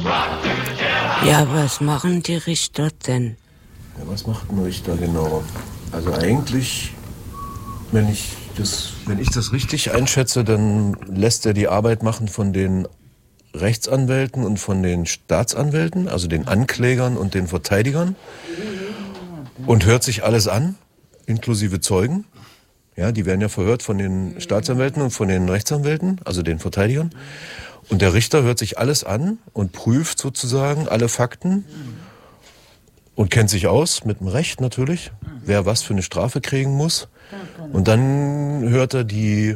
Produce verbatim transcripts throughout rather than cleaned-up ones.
Ja, was machen die Richter denn? Ja, was macht ein Richter genau? Also eigentlich, wenn ich das, wenn ich das richtig einschätze, dann lässt er die Arbeit machen von den Rechtsanwälten und von den Staatsanwälten, also den Anklägern und den Verteidigern, und hört sich alles an, inklusive Zeugen. Ja, die werden ja verhört von den Staatsanwälten und von den Rechtsanwälten, also den Verteidigern. Und der Richter hört sich alles an und prüft sozusagen alle Fakten und kennt sich aus, mit dem Recht natürlich, wer was für eine Strafe kriegen muss. Und dann hört er die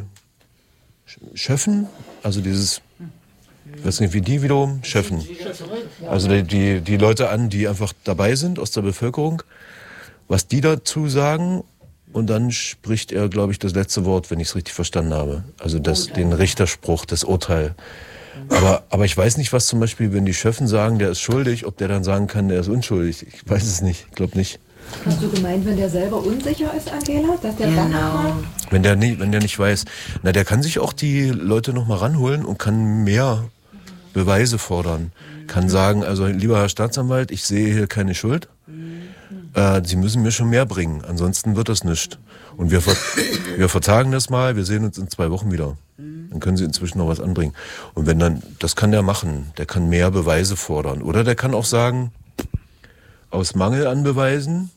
Schöffen, also dieses, ich weiß nicht, wie die wiederum, Schöffen. Also die, die, die Leute an, die einfach dabei sind aus der Bevölkerung, was die dazu sagen. Und dann spricht er, glaube ich, das letzte Wort, wenn ich es richtig verstanden habe. Also das, den Richterspruch, das Urteil. Aber, aber ich weiß nicht, was zum Beispiel, wenn die Schöffen sagen, der ist schuldig, ob der dann sagen kann, der ist unschuldig. Ich weiß es nicht, ich glaube nicht. Hast du gemeint, wenn der selber unsicher ist, Angela, dass der dann nochmal... Wenn der nicht, wenn der nicht weiß, na, der kann sich auch die Leute nochmal ranholen und kann mehr Beweise fordern. Kann sagen, also lieber Herr Staatsanwalt, ich sehe hier keine Schuld. Äh, Sie müssen mir schon mehr bringen, ansonsten wird das nichts. Und wir, ver- wir vertagen das mal, wir sehen uns in zwei Wochen wieder. Dann können Sie inzwischen noch was anbringen. Und wenn dann, das kann der machen, der kann mehr Beweise fordern. Oder der kann auch sagen, aus Mangel an Beweisen,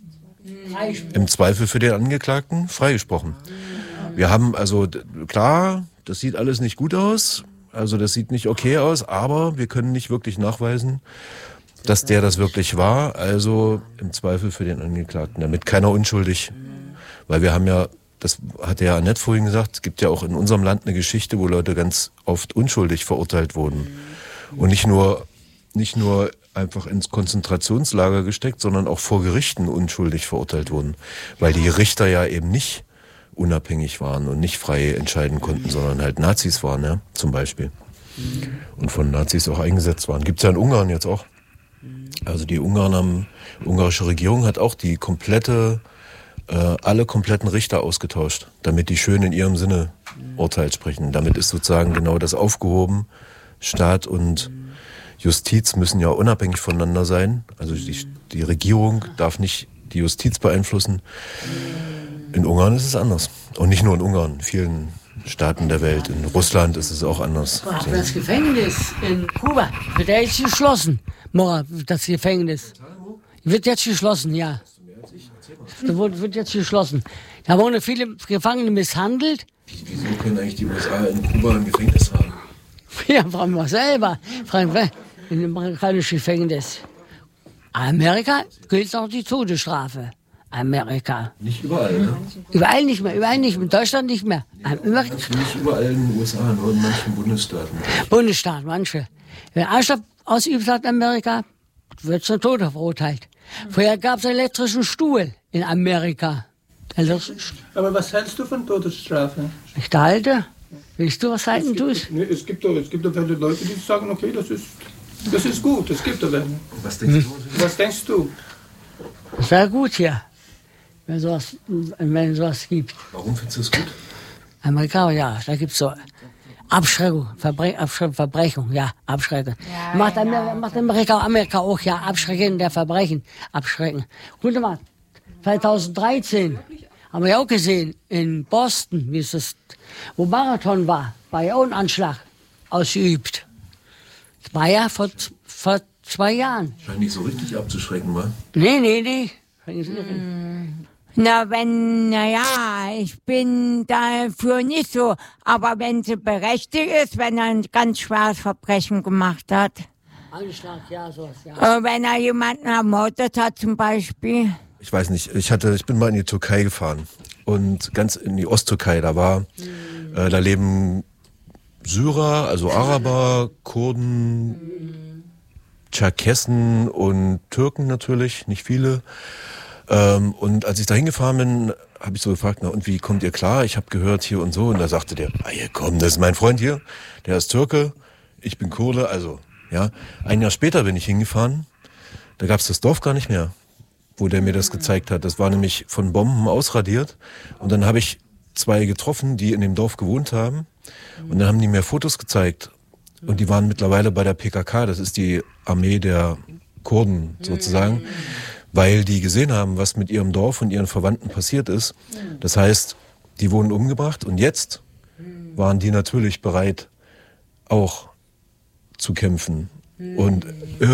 im Zweifel für den Angeklagten, freigesprochen. Wir haben also, klar, das sieht alles nicht gut aus, also das sieht nicht okay aus, aber wir können nicht wirklich nachweisen, dass der das wirklich war, also im Zweifel für den Angeklagten, damit keiner unschuldig, weil wir haben ja, das hat ja Annette vorhin gesagt, es gibt ja auch in unserem Land eine Geschichte, wo Leute ganz oft unschuldig verurteilt wurden und nicht nur, nicht nur einfach ins Konzentrationslager gesteckt, sondern auch vor Gerichten unschuldig verurteilt wurden, weil die Richter ja eben nicht unabhängig waren und nicht frei entscheiden konnten, sondern halt Nazis waren, ja, zum Beispiel. Und von Nazis auch eingesetzt waren. Gibt's ja in Ungarn jetzt auch. Also die Ungarn haben, die ungarische Regierung hat auch die komplette, äh, alle kompletten Richter ausgetauscht, damit die schön in ihrem Sinne Urteil sprechen. Damit ist sozusagen genau das aufgehoben. Staat und Justiz müssen ja unabhängig voneinander sein. Also die, die Regierung darf nicht die Justiz beeinflussen. In Ungarn ist es anders. Und nicht nur in Ungarn, in vielen Staaten der Welt. In Russland ist es auch anders. Das Gefängnis in Kuba wird ja jetzt geschlossen. Morgen, das Gefängnis. Wird jetzt geschlossen, ja. Das wird jetzt geschlossen. Da wurden viele Gefangene misshandelt. Wieso können eigentlich die U S A in Kuba ein Gefängnis haben? Ja, fragen wir selber. Fragen wir in dem amerikanischen Gefängnis. Amerika gilt noch die Todesstrafe. Amerika. Nicht überall, ne? Überall nicht mehr, überall nicht mehr. In Deutschland nicht mehr. Amerika. Nicht überall in den U S A, nur in manchen Bundesstaaten. Bundesstaaten, manche. Wenn Anschlag ausübt hat in Amerika, wird zum Tode verurteilt. Vorher gab es einen elektrischen Stuhl in Amerika. Aber was hältst du von Todesstrafe? Ich halte. Willst du was halten, du? Nee, es gibt doch, es gibt doch viele Leute, die sagen, okay, das ist, das ist gut, es gibt doch welche. Was denkst du? Was denkst du? Das wäre gut hier, wenn sowas, wenn sowas gibt. Warum findest du es gut? Amerika, ja, da gibt es so Abschreckung, Verbre Abschreckung, Verbrechung, ja, Abschrecken. Ja, macht, ja, Amerika, macht Amerika, Amerika auch, ja, Abschrecken der Verbrechen, abschrecken. Guck mal, zweitausenddreizehn haben wir ja auch gesehen, in Boston, wie es das, wo Marathon war, war ja auch ein Anschlag ausgeübt. Das war ja vor, vor zwei Jahren. Scheint nicht so richtig abzuschrecken, wa? Nee, nee, nee. Hm. Na, wenn, naja, ich bin dafür nicht so. Aber wenn sie berechtigt ist, wenn er ein ganz schweres Verbrechen gemacht hat. Anschlag, ja, sowas, ja. Äh, wenn er jemanden ermordet hat zum Beispiel. Ich weiß nicht, ich hatte, ich bin mal in die Türkei gefahren. Und ganz in die Osttürkei, da war, mhm. äh, da leben Syrer, also Araber, Kurden, mhm. Tscherkessen und Türken natürlich, nicht viele. Ähm, und als ich da hingefahren bin, habe ich so gefragt, na und wie kommt ihr klar? Ich habe gehört hier und so. Und da sagte der, ah ja komm, das ist mein Freund hier, der ist Türke, ich bin Kurde, also, ja. Ein Jahr später bin ich hingefahren, da gab es das Dorf gar nicht mehr, wo der mir das gezeigt hat. Das war nämlich von Bomben ausradiert. Und dann habe ich zwei getroffen, die in dem Dorf gewohnt haben. Und dann haben die mir Fotos gezeigt. Und die waren mittlerweile bei der P K K, das ist die Armee der Kurden sozusagen, weil die gesehen haben, was mit ihrem Dorf und ihren Verwandten passiert ist. Das heißt, die wurden umgebracht und jetzt waren die natürlich bereit, auch zu kämpfen. Und